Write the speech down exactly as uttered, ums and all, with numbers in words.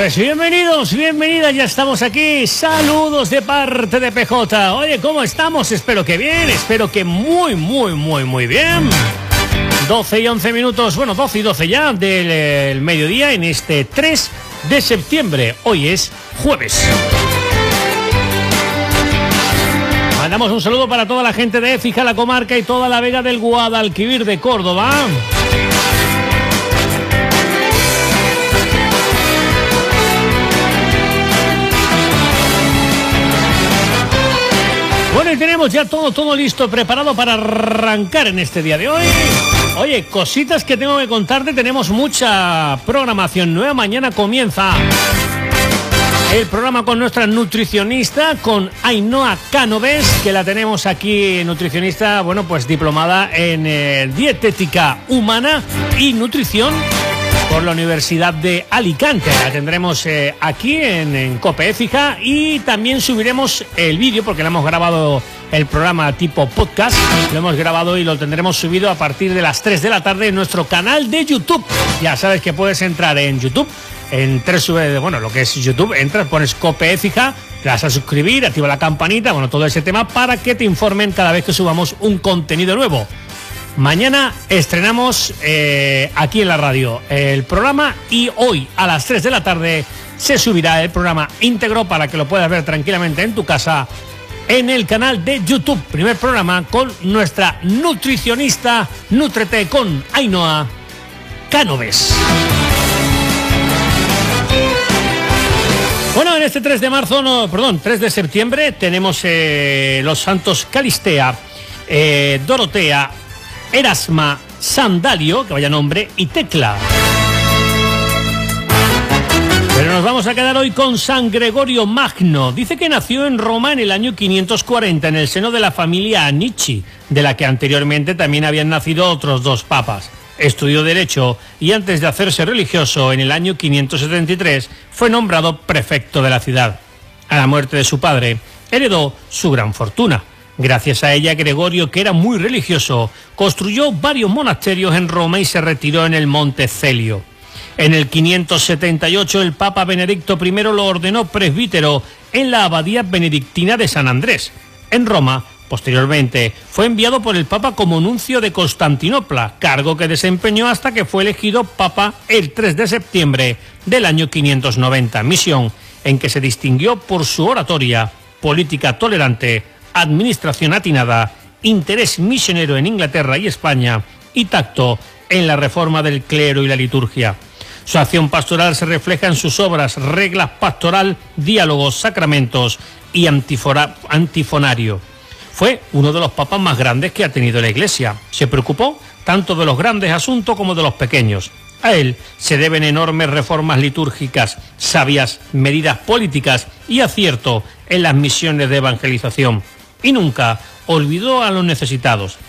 Pues bienvenidos, bienvenidas, ya estamos aquí. Saludos de parte de P J. Oye, ¿cómo estamos? Espero que bien, espero que muy, muy, muy, muy bien. doce y once minutos, bueno, doce y doce ya del el mediodía en este tres de septiembre. Hoy es jueves. Mandamos un saludo para toda la gente de Écija, la comarca y toda la Vega del Guadalquivir de Córdoba. Bueno, y tenemos ya todo, todo listo, preparado para arrancar en este día de hoy. Oye, cositas que tengo que contarte, tenemos mucha programación nueva. Mañana comienza el programa con nuestra nutricionista, con Ainhoa Cánoves, que la tenemos aquí, nutricionista, bueno, pues diplomada en eh, dietética humana y nutrición por la Universidad de Alicante. La tendremos eh, aquí en, en COPE Écija, y también subiremos el vídeo porque le hemos grabado el programa tipo podcast. Lo hemos grabado y lo tendremos subido a partir de las tres de la tarde en nuestro canal de YouTube. Ya sabes que puedes entrar en YouTube, en tres, bueno, lo que es YouTube, entras, pones COPE Écija, te vas a suscribir, activa la campanita, bueno, todo ese tema para que te informen cada vez que subamos un contenido nuevo. Mañana estrenamos eh, aquí en la radio el programa, y hoy a las tres de la tarde se subirá el programa íntegro para que lo puedas ver tranquilamente en tu casa en el canal de YouTube. Primer programa con nuestra nutricionista Nútrete con Ainhoa Cánoves. Bueno, en este tres de marzo, no, perdón, tres de septiembre tenemos eh, los santos Calistea, eh, Dorotea, Erasma, Sandalio, que vaya nombre, y Tecla. Pero nos vamos a quedar hoy con San Gregorio Magno. Dice que nació en Roma en el año quinientos cuarenta en el seno de la familia Anici, de la que anteriormente también habían nacido otros dos papas. Estudió Derecho y antes de hacerse religioso, en el año quinientos setenta y tres, fue nombrado prefecto de la ciudad. A la muerte de su padre, heredó su gran fortuna. Gracias a ella, Gregorio, que era muy religioso, construyó varios monasterios en Roma y se retiró en el Monte Celio. En el quinientos setenta y ocho, el Papa Benedicto primero lo ordenó presbítero en la abadía benedictina de San Andrés, en Roma. Posteriormente, fue enviado por el Papa como nuncio de Constantinopla, cargo que desempeñó hasta que fue elegido Papa el tres de septiembre del año quinientos noventa, misión en que se distinguió por su oratoria, política tolerante, administración atinada, interés misionero en Inglaterra y España y tacto en la reforma del clero y la liturgia. Su acción pastoral se refleja en sus obras Reglas Pastoral, Diálogos, Sacramentos y Antifora, Antifonario. Fue uno de los papas más grandes que ha tenido la Iglesia. Se preocupó tanto de los grandes asuntos como de los pequeños. A él se deben enormes reformas litúrgicas, sabias medidas políticas y acierto en las misiones de evangelización. Y nunca olvidó a los necesitados.